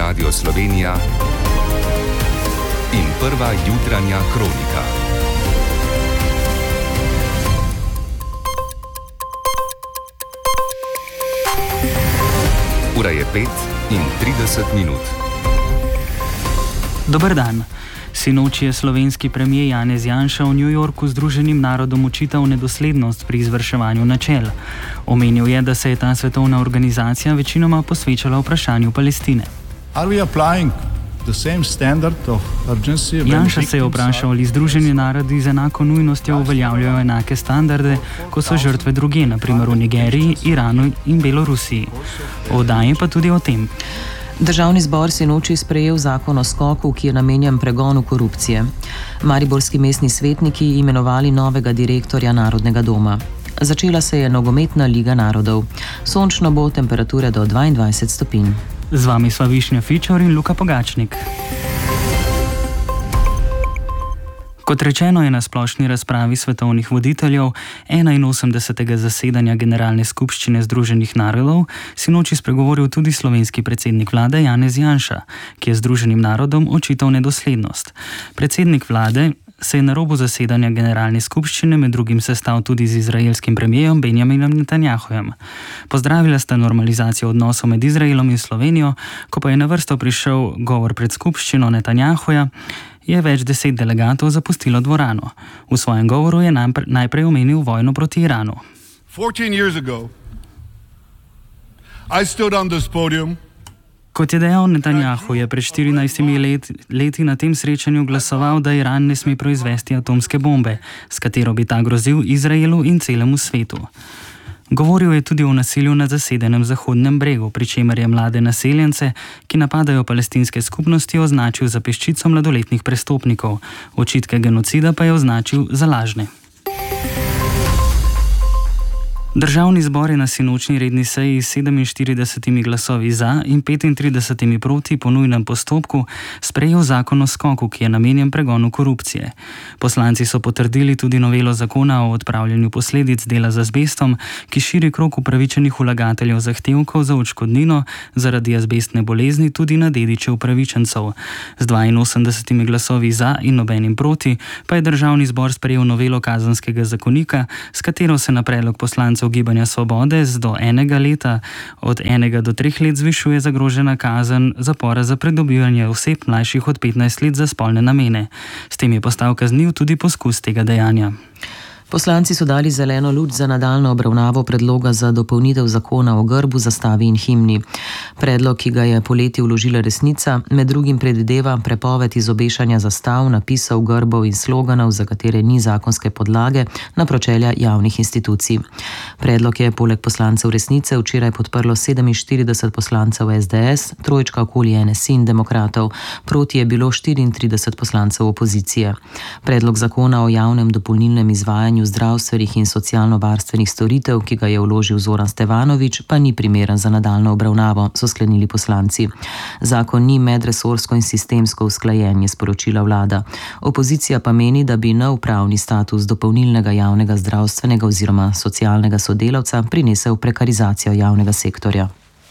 Radio Slovenija in prva jutranja kronika. Ura je 5:30. Dober dan. Sinoči je slovenski premier Janez Janša v New Yorku Združenim narodom očital nedoslednost pri izvrševanju načel. Omenil je, da se je ta svetovna organizacija večinoma posvečala vprašanju Palestine. Janša se je vprašal, ali Združeni narodi z enako nujnostjo uveljavljajo enake standarde, kot so žrtve drugje, naprimer v Nigeriji, Iranu in Belorusiji. V oddaji pa tudi o tem. Državni zbor sinoči sprejel zakon o skoku, ki je namenjen pregonu korupcije. Mariborski mestni svetniki imenovali novega direktorja Narodnega doma. Začela se je nogometna Liga narodov. Sončno bo, temperature do 22 stopinj. Z vami sva Višnja Fičor in Luka Pogačnik. Kot rečeno, je na splošni razpravi svetovnih voditeljev 81. zasedanja Generalne skupščine Združenih narodov sinoči spregovoril tudi slovenski predsednik vlade Janez Janša, ki je Združenim narodom očital nedoslednost. Predsednik vlade se je na robu zasedanja Generalne skupščine med drugim sestal tudi z izraelskim premijerom Benjaminom Netanjahujem. Pozdravila sta normalizacijo odnosov med Izraelom in Slovenijo, ko pa je na vrsto prišel govor pred skupščino Netanjahuja, je več 10 delegatov zapustilo dvorano. V svojem govoru je najprej omenil vojno proti Iranu. 14 years ago, I stood on this podium. Kot je dejal Netanjahu, je pred 14 leti na tem srečanju glasoval, da Iran ne sme proizvesti atomske bombe, s katero bi ta grozil Izraelu in celemu svetu. Govoril je tudi o nasilju na zasedenem Zahodnem bregu, pri čemer je mlade naseljence, ki napadajo palestinske skupnosti, označil za peščico mladoletnih prestopnikov. Očitke genocida pa je označil za lažne. Državni zbor je na sinočni redni seji s 47 glasovi za in 35 proti po nujnem postopku sprejel zakon o skoku, ki je namenjen pregonu korupcije. Poslanci so potrdili tudi novelo zakona o odpravljanju posledic dela z azbestom, ki širi krog upravičenih vlagateljev zahtevkov za odškodnino zaradi azbestne bolezni tudi na dediče upravičencev. Z 82 glasovi za in nobenim proti pa je državni zbor sprejel novelo kazenskega zakonika, s katero se na predlog poslancev Gibanja Svobode z do 1 leta od 1 do 3 let zvišuje zagrožena kazen zapora za pridobivanje oseb mlajših od 15 let za spolne namene. S tem je postal kazniv tudi poskus tega dejanja. Poslanci so dali zeleno luč za nadaljnjo obravnavo predloga za dopolnitev zakona o grbu, zastavi in himni. Predlog, ki ga je poleti vložila Resnica, med drugim predvideva prepoved izobešanja zastav, napisov, grbov in sloganov, za katere ni zakonske podlage, na pročelja javnih institucij. Predlog je poleg poslancev Resnice včeraj podprlo 47 poslancev SDS, trojčka okoli NSI in demokratov, proti je bilo 34 poslancev opozicije. Predlog zakona o javnem dopolnilnem izvajanju zdravstvenih in socialno-varstvenih storitev, ki ga je vložil Zoran Stevanović, pa ni primeren za nadaljnjo obravnavo, so sklenili poslanci. Zakon ni medresorsko in sistemsko usklajen, je sporočila vlada. Opozicija pa meni, da bi nov pravni status dopolnilnega javnega zdravstvenega oziroma socialnega sodelavca prinesel prekarizacijo javnega sektorja.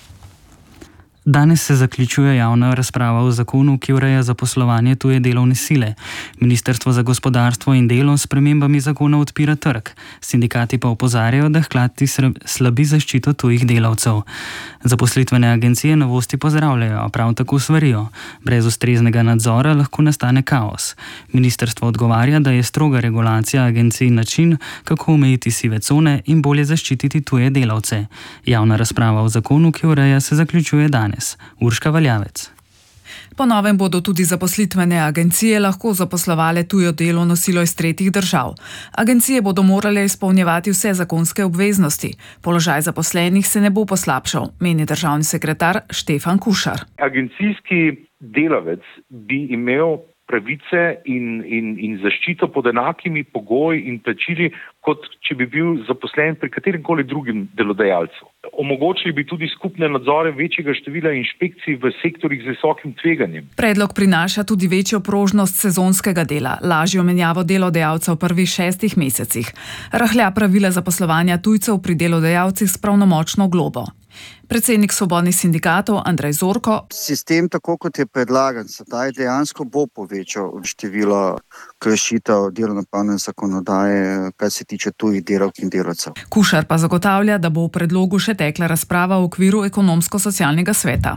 Danes se zaključuje javna razprava o zakonu, ki ureja zaposlovanje tuje delovne sile. Ministrstvo za gospodarstvo in delo s spremembami zakona odpira trg. Sindikati pa opozarjajo, da hkrati slabi zaščito tujih delavcev. Zaposlitvene agencije novosti pozdravljajo, a prav tako svarijo. Brez ustreznega nadzora lahko nastane kaos. Ministrstvo odgovarja, da je stroga regulacija agencij način, kako omejiti sive cone in bolje zaščititi tuje delavce. Javna razprava o zakonu, ki ureja, se zaključuje danes. Urška Valjavec. Po novem bodo tudi zaposlitvene agencije lahko zaposlovale tujo delovno silo iz tretjih držav. Agencije bodo morale izpolnjevati vse zakonske obveznosti. Položaj zaposlenih se ne bo poslabšal, meni državni sekretar Štefan Kušar. Agencijski delavec bi imel pravice in zaščito pod enakimi pogoji in plačili, kot če bi bil zaposlen pri kateremkoli drugim delodajalcu. Omogočili bi tudi skupne nadzore večjega števila inšpekcij v sektorjih z visokim tveganjem. Predlog prinaša tudi večjo prožnost sezonskega dela, lažjo menjavo delodajalcev v prvih 6 mesecih. Rahlja pravila zaposlovanja tujcev pri delodajalcih s pravnomočno globo. Predsednik svobodnih sindikatov Andrej Zorko. Sistem, tako kot je predlagan sedaj, dejansko bo povečal število kršitev delovnopravne zakonodaje, kar se tiče tujih delavk in delavcev. Kušar pa zagotavlja, da bo v predlogu še tekla razprava v okviru ekonomsko-socialnega sveta.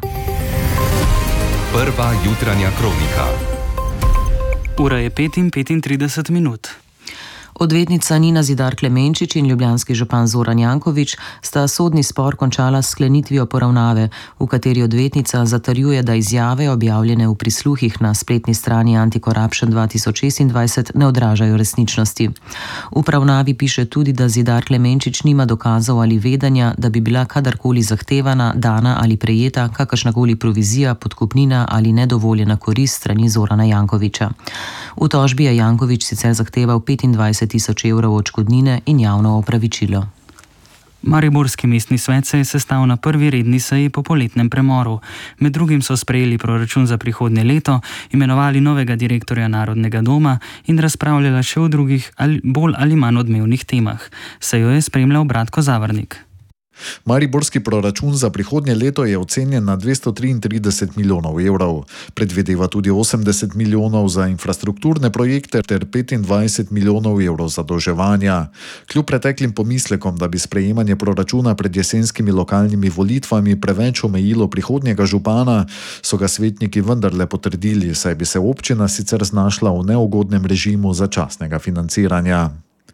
Prva jutranja kronika. Ura je 5:35 minut. Odvetnica Nina Zidar Klemenčič in ljubljanski župan Zoran Janković sta sodni spor končala s sklenitvijo poravnave, v kateri odvetnica zatrjuje, da izjave objavljene v prisluhih na spletni strani Anti-Corruption 2026 ne odražajo resničnosti. V poravnavi piše tudi, da Zidar Klemenčič nima dokazov ali vedenja, da bi bila kadarkoli zahtevana, dana ali prejeta kakršnakoli provizija, podkupnina ali nedovoljena korist strani Zorana Jankovića. V tožbi je Janković sicer zahteval 25.000 evrov odškodnine in javno opravičilo. Mariborski mestni svet se je sestal na prvi redni seji po poletnem premoru. Med drugim so sprejeli proračun za prihodnje leto, imenovali novega direktorja Narodnega doma in razpravljali še o drugih bolj ali manj odmevnih temah. Sejo je spremljal Bratko Zavrnik. Mariborski proračun za prihodnje leto je ocenjen na 233 milijonov evrov. Predvideva tudi 80 milijonov za infrastrukturne projekte ter 25 milijonov evrov zadolževanja. Kljub preteklim pomislekom, da bi sprejemanje proračuna pred jesenskimi lokalnimi volitvami preveč omejilo prihodnjega župana, so ga svetniki vendarle potrdili, saj bi se občina sicer znašla v neugodnem režimu začasnega financiranja.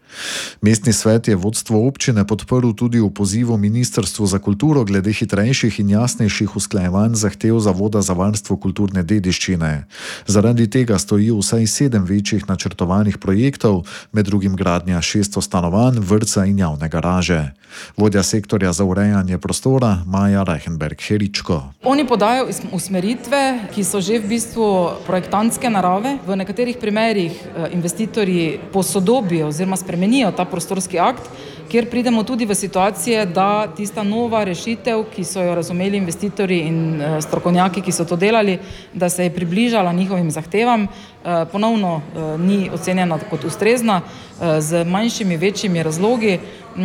Mestni svet je vodstvo občine podprl tudi v pozivu Ministrstvu za kulturo glede hitrejših in jasnejših usklajevanj zahtev Zavoda za varstvo kulturne dediščine. Zaradi tega stoji vsaj 7 večjih načrtovanih projektov, med drugim gradnja 600 stanovanj, vrtca in javne garaže. Vodja sektorja za urejanje prostora Maja Reichenberg-Heričko. Oni podajo usmeritve, ki so že v bistvu projektantske narave. V nekaterih primerih investitorji posodobijo oziroma spremenijo ta prostorski akt, kjer pridemo tudi v situacije, da tista nova rešitev, ki so jo razumeli investitorji in strokovnjaki, ki so to delali, da se je približala njihovim zahtevam, ponovno ni ocenjena kot ustrezna, z manjšimi, večjimi razlogi.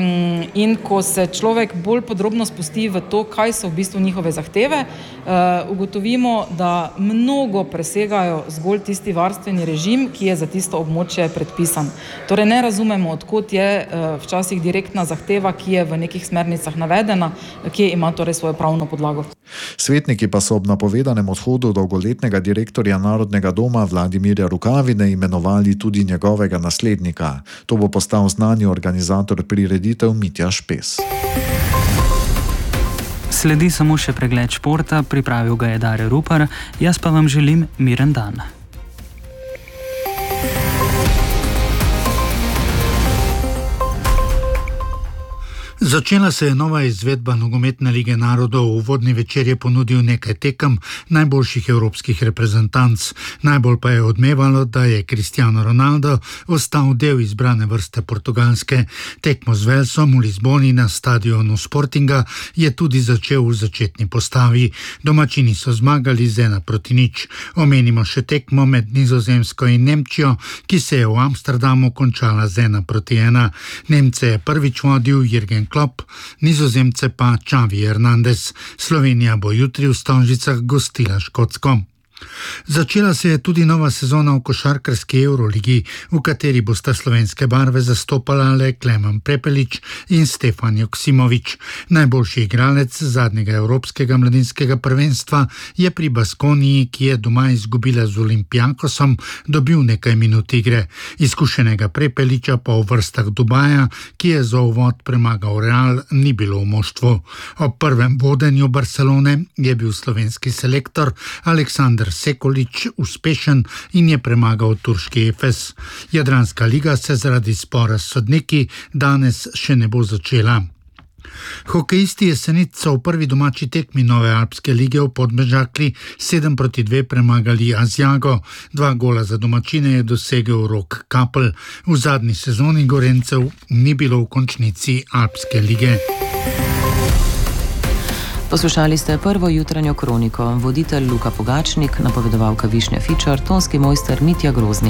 In ko se človek bolj podrobno spusti v to, kaj so v bistvu njihove zahteve, ugotovimo, da mnogo presegajo zgolj tisti varstveni režim, ki je za tisto območje predpisan. Torej ne razumemo, odkot je včasih direktna zahteva, ki je v nekih smernicah navedena, kje ima torej svojo pravno podlago. Svetniki pa so ob napovedanem odhodu dolgoletnega direktorja Narodnega doma Vladimirja Rukavine imenovali tudi njegovega naslednika. To bo postal znani organizator prireditev Mitja Špes. Sledi samo še pregled športa, pripravil ga je Dare Rupar, jaz pa vam želim miren dan. Začela se je nova izvedba nogometne lige narodov. Uvodni večer je ponudil nekaj tekem najboljših evropskih reprezentanc. Najbolj pa je odmevalo, da je Cristiano Ronaldo ostal del izbrane vrste Portugalske. Tekmo z Velsom v Lizboni na stadionu Sportinga je tudi začel v začetni postavi. Domačini so zmagali z 1-0. Omenimo še tekmo med Nizozemsko in Nemčijo, ki se je v Amsterdamu končala z 1-1. Nemce je prvič vodil Jürgen Klopp, Nizozemce pa Xavi Hernandez. Slovenija bo jutri v Stožicah gostila Škotsko. Začela se je tudi nova sezona v košarkarski Euroligi, v kateri bosta slovenske barve zastopala le Klemen Prepelič in Stefan Joksimović. Najboljši igralec zadnjega evropskega mladinskega prvenstva je pri Baskoniji, ki je doma izgubila z Olympiakosom, dobil nekaj minut igre. Izkušenega Prepeliča pa v vrstah Dubaja, ki je za uvod premagal Real, ni bilo v moštvu. Ob prvem vodenju Barcelone je bil slovenski selektor Aleksandar Sekulić uspešen in je premagal turški Efes. Jadranska liga se zaradi spora s sodniki danes še ne bo začela. Hokejisti Jesenic so v prvi domači tekmi nove alpske lige v Podmežakli 7-2 premagali Asiago. 2 gola za domačine je dosegel Rok Kapl. V zadnji sezoni Gorencev ni bilo v končnici alpske lige. Poslušali ste prvo jutranjo kroniko. Voditelj Luka Pogačnik, napovedovalka Višnja Fičar, tonski mojster Mitja Groznik.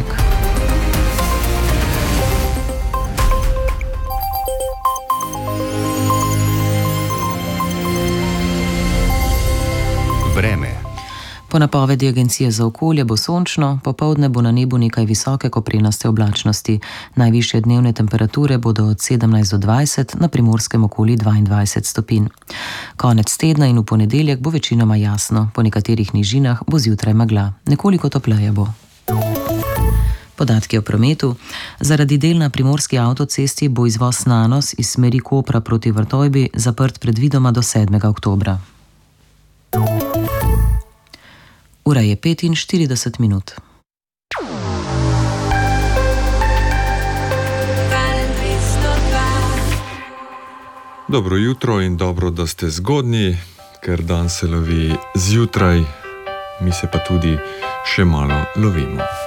Vreme. Po napovedi Agencije za okolje bo sončno, popoldne bo na nebu nekaj visoke koprenaste oblačnosti. Najvišje dnevne temperature bodo od 17 do 20, na Primorskem okoli 22 stopinj. Konec tedna in v ponedeljek bo večinoma jasno, po nekaterih nižinah bo zjutraj megla, nekoliko topleje bo. Podatki o prometu. Zaradi del na primorski avtocesti bo izvoz Nanos iz smeri Kopra proti Vrtojbi zaprt predvidoma do 7. oktobra. Ura je 45 minut. Dobro jutro in dobro, da ste zgodnji, ker dan se lovi zjutraj, mi se pa tudi še malo lovimo.